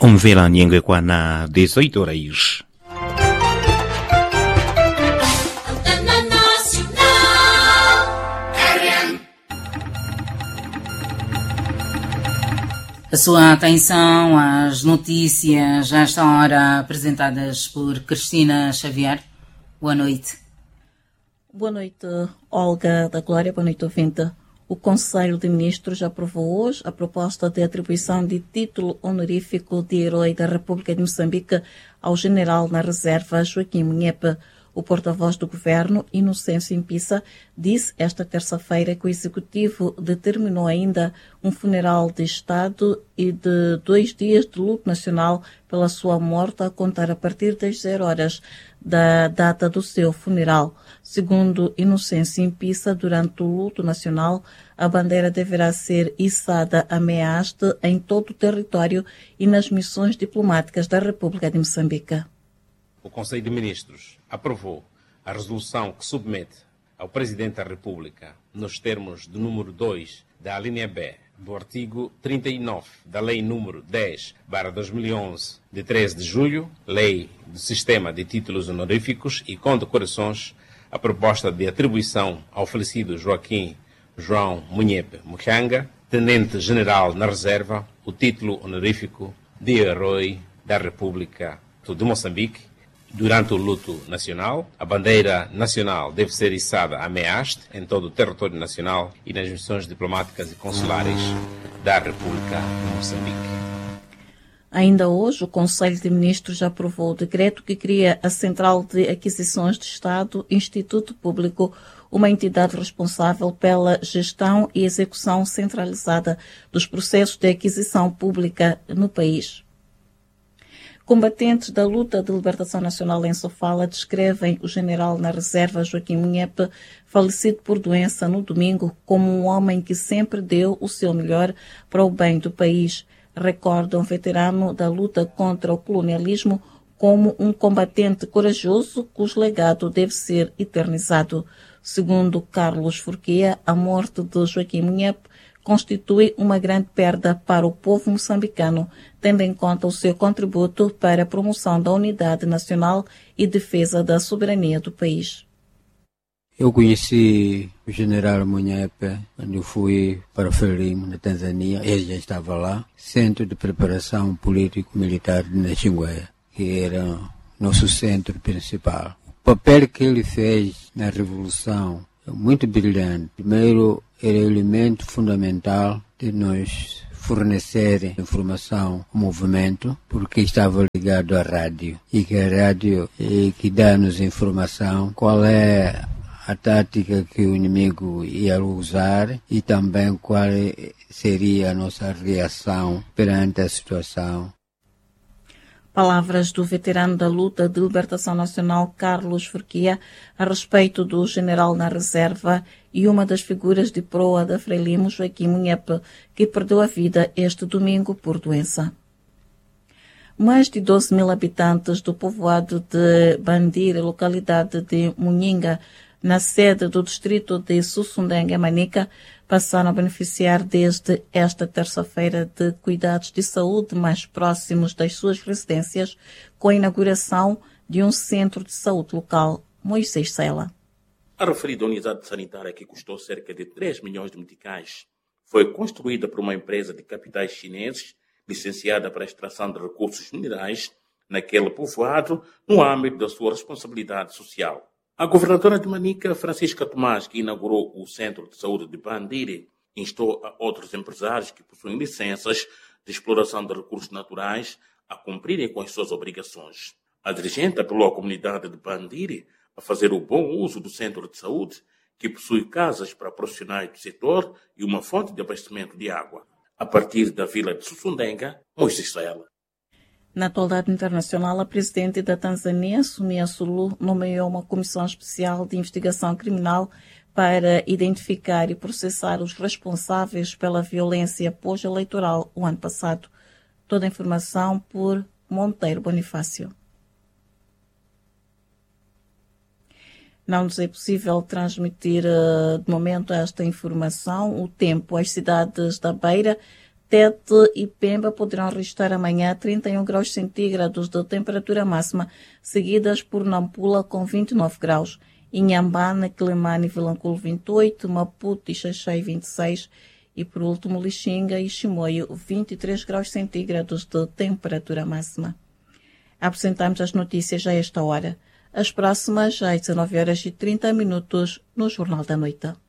Umvela nyengwe na 18 horas. A sua atenção às notícias a esta hora apresentadas por Cristina Xavier. Boa noite. Boa noite, Olga da Glória. Boa noite, ouvinte. O Conselho de Ministros aprovou hoje a proposta de atribuição de título honorífico de Herói da República de Moçambique ao general na reserva Joaquim Munhepe. O porta-voz do governo, Inocêncio Impissa, disse esta terça-feira que o executivo determinou ainda um funeral de Estado e de 2 dias de luto nacional pela sua morte, a contar a partir das 0 horas da data do seu funeral. Segundo Inocêncio Impissa, durante o luto nacional, a bandeira deverá ser içada a meia haste em todo o território e nas missões diplomáticas da República de Moçambique. O Conselho de Ministros aprovou a resolução que submete ao Presidente da República, nos termos do número 2 da alínea B do artigo 39 da Lei número 10/2011, de 13 de julho, Lei do Sistema de Títulos Honoríficos e Condecorações, a proposta de atribuição ao falecido Joaquim João Munhepe Muhanga, Tenente-General na Reserva, o título honorífico de Herói da República de Moçambique. Durante o luto nacional, a bandeira nacional deve ser içada à meia haste em todo o território nacional e nas missões diplomáticas e consulares da República de Moçambique. Ainda hoje, o Conselho de Ministros já aprovou o decreto que cria a Central de Aquisições de Estado, Instituto Público, uma entidade responsável pela gestão e execução centralizada dos processos de aquisição pública no país. Combatentes da luta de libertação nacional em Sofala descrevem o general na reserva Joaquim Munhepe, falecido por doença no domingo, como um homem que sempre deu o seu melhor para o bem do país. Recordam um veterano da luta contra o colonialismo como um combatente corajoso cujo legado deve ser eternizado. Segundo Carlos Forquia, a morte de Joaquim Munhepe constitui uma grande perda para o povo moçambicano, tendo em conta o seu contributo para a promoção da unidade nacional e defesa da soberania do país. Eu conheci o general Munhepe quando eu fui para Frelimo, na Tanzânia. Ele já estava lá, Centro de Preparação Político-Militar de Nachingwea, que era nosso centro principal. O papel que ele fez na Revolução é muito brilhante. Primeiro, era o elemento fundamental de nos fornecer informação ao movimento, porque estava ligado à rádio, e que a rádio é que dá-nos informação, qual é a tática que o inimigo ia usar e também qual seria a nossa reação perante a situação. Palavras do veterano da luta de libertação nacional Carlos Forquia a respeito do general na reserva e uma das figuras de proa da Frelimo, Joaquim Munhepe, que perdeu a vida este domingo por doença. Mais de 12 mil habitantes do povoado de Bandira, localidade de Munhinga, na sede do distrito de Sussundenga, Manica, passaram a beneficiar desde esta terça-feira de cuidados de saúde mais próximos das suas residências, com a inauguração de um centro de saúde local. Moisés Sela. A referida unidade sanitária, que custou cerca de 3 milhões de meticais, foi construída por uma empresa de capitais chineses, licenciada para a extração de recursos minerais naquele povoado, no âmbito da sua responsabilidade social. A governadora de Manica, Francisca Tomás, que inaugurou o Centro de Saúde de Bandire, instou a outros empresários que possuem licenças de exploração de recursos naturais a cumprirem com as suas obrigações. A dirigente apelou à comunidade de Bandire a fazer o bom uso do Centro de Saúde, que possui casas para profissionais do setor e uma fonte de abastecimento de água. A partir da vila de Sussundenga, Moisés Sela. Na atualidade internacional, a presidente da Tanzânia, Samia Suluhu, nomeou uma comissão especial de investigação criminal para identificar e processar os responsáveis pela violência pós-eleitoral o ano passado. Toda a informação por Monteiro Bonifácio. Não nos é possível transmitir de momento esta informação. O tempo, as cidades da Beira Tete e Pemba poderão registrar amanhã 31 graus centígrados de temperatura máxima, seguidas por Nampula com 29 graus. Inhambane, Quelimane e Vilanculo 28, Maputo e Xaixai 26 e por último Lixinga e Chimoio 23 graus centígrados de temperatura máxima. Apresentamos as notícias a esta hora. As próximas às 19h30 no Jornal da Noite.